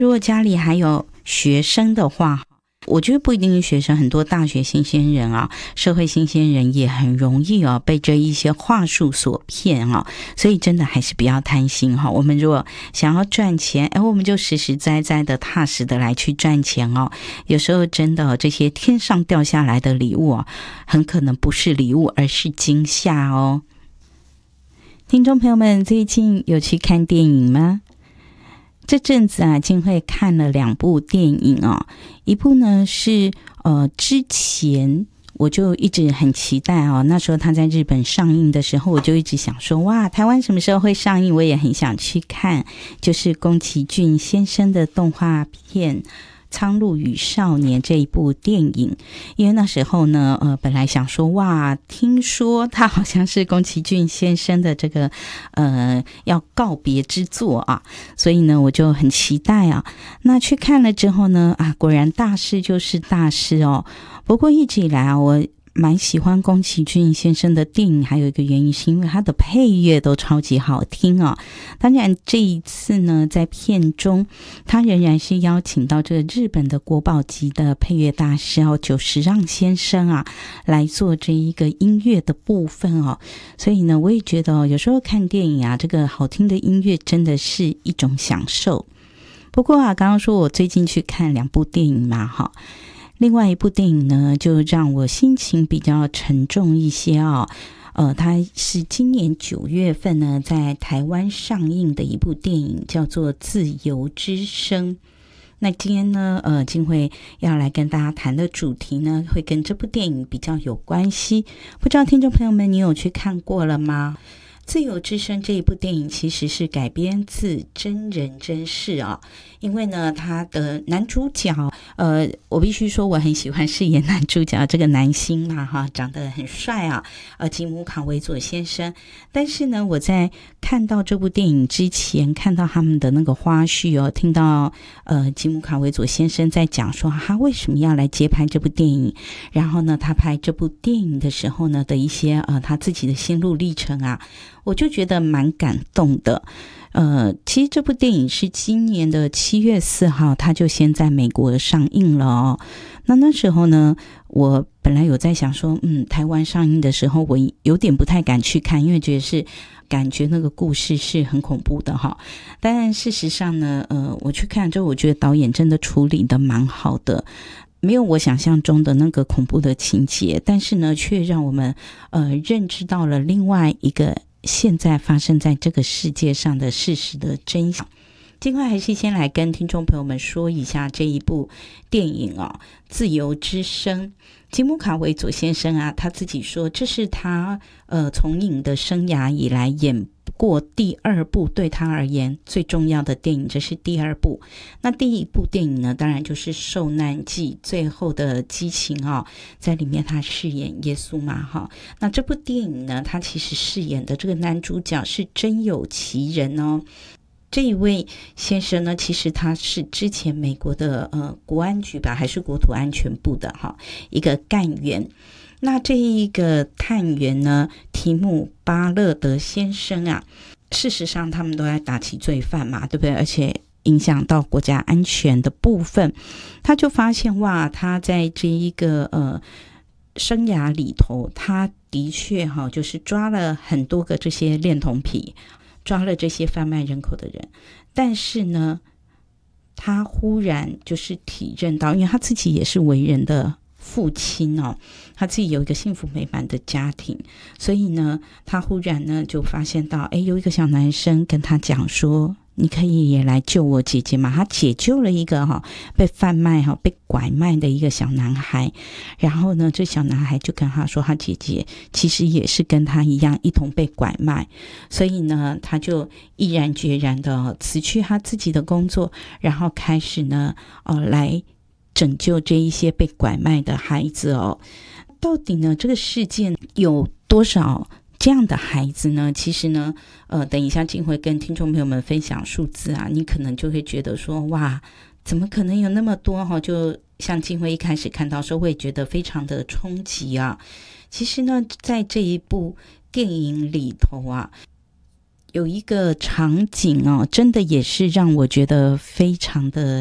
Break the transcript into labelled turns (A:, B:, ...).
A: 如果家里还有学生的话，我觉得不一定是学生，很多大学新鲜人啊，社会新鲜人也很容易被这一些话术所骗啊，所以真的还是不要贪心哈。我们如果想要赚钱，我们就实实在在的、踏实的来去赚钱哦。有时候真的这些天上掉下来的礼物很可能不是礼物，而是惊吓哦。听众朋友们，最近有去看电影吗？这阵子啊，静慧看了2部电影哦，一部呢是之前我就一直很期待哦，那时候他在日本上映的时候，我就一直想说，哇，台湾什么时候会上映？我也很想去看，就是宫崎骏先生的动画片苍鹭与少年这一部电影。因为那时候呢本来想说，哇，听说他好像是宫崎骏先生的这个要告别之作啊，所以呢我就很期待啊。那去看了之后呢果然大事就是大事哦。不过一直以来我蛮喜欢宫崎骏先生的电影，还有一个原因是因为他的配乐都超级好听啊。当然这一次呢，在片中他仍然是邀请到这个日本的国宝级的配乐大师久石让先生啊，来做这一个音乐的部分哦。所以呢，我也觉得有时候看电影这个好听的音乐真的是一种享受。不过刚刚说我最近去看2部电影嘛另外一部电影呢，就让我心情比较沉重一些它是今年9月份呢，在台湾上映的一部电影，叫做《自由之声》。那今天呢，静慧要来跟大家谈的主题呢，会跟这部电影比较有关系。不知道听众朋友们，你有去看过了吗？自由之声这一部电影其实是改编自真人真事因为呢他的男主角我必须说我很喜欢饰演男主角这个男星嘛长得很帅吉姆卡维佐先生。但是呢我在看到这部电影之前，看到他们的那个花絮听到吉姆卡维佐先生在讲说他为什么要来接拍这部电影，然后呢他拍这部电影的时候呢的一些他自己的心路历程我就觉得蛮感动的。其实这部电影是今年的7月4号，它就先在美国上映了那时候呢，我本来有在想说，台湾上映的时候，我有点不太敢去看，因为感觉那个故事是很恐怖的但事实上呢，我去看之后，我觉得导演真的处理的蛮好的。没有我想象中的那个恐怖的情节，但是呢，却让我们认知到了另外一个现在发生在这个世界上的事实的真相。尽快还是先来跟听众朋友们说一下这一部电影自由之声。吉姆卡维佐先生他自己说，这是他从影的生涯以来演过第2部，对他而言最重要的电影，这是第2部。那第1部电影呢，当然就是受难记最后的激情在里面他饰演耶稣嘛那这部电影呢，他其实饰演的这个男主角是真有其人这一位先生呢，其实他是之前美国的国安局吧，还是国土安全部的一个干员。那这一个探员呢，提姆巴勒德先生事实上他们都在打击罪犯嘛，对不对？而且影响到国家安全的部分，他就发现哇，他在这一个生涯里头，他的确就是抓了很多个这些恋童癖，抓了这些贩卖人口的人。但是呢，他忽然就是体认到，因为他自己也是为人的父亲他自己有一个幸福美满的家庭，所以呢他忽然呢就发现到有一个小男生跟他讲说，你可以也来救我姐姐嘛。他解救了一个被贩卖被拐卖的一个小男孩，然后呢这小男孩就跟他说，他姐姐其实也是跟他一样一同被拐卖，所以呢他就毅然决然的辞去他自己的工作，然后开始呢来拯救这一些被拐卖的孩子到底呢这个世界有多少这样的孩子呢？其实呢等一下静会跟听众朋友们分享数字你可能就会觉得说，哇，怎么可能有那么多就像静会一开始看到时候会觉得非常的冲击其实呢在这一部电影里头有一个场景哦，真的也是让我觉得非常的